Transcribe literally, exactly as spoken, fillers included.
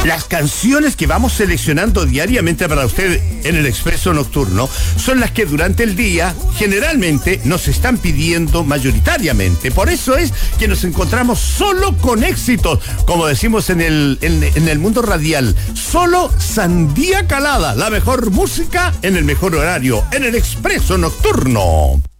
Las canciones que vamos seleccionando diariamente para usted en el Expreso Nocturno son las que durante el día generalmente nos están pidiendo mayoritariamente. Por eso es que nos encontramos solo con éxitos, como decimos en el, en, en el mundo radial, solo sandía calada, la mejor música en el mejor horario, en el Expreso Nocturno.